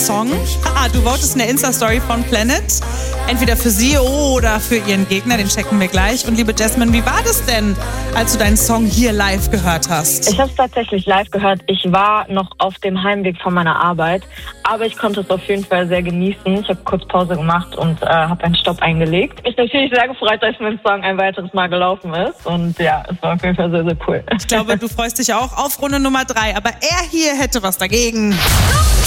Song. Du votest in der Insta-Story von Planet. Entweder für sie oder für ihren Gegner, den checken wir gleich. Und liebe Jasmine, wie war das denn, als du deinen Song hier live gehört hast? Ich habe es tatsächlich live gehört. Ich war noch auf dem Heimweg von meiner Arbeit, aber ich konnte es auf jeden Fall sehr genießen. Ich habe kurz Pause gemacht und habe einen Stopp eingelegt. Ich bin natürlich sehr gefreut, dass mein Song ein weiteres Mal gelaufen ist und ja, es war auf jeden Fall sehr, sehr cool. Ich glaube, du freust dich auch auf Runde Nummer 3, aber er hier hätte was dagegen.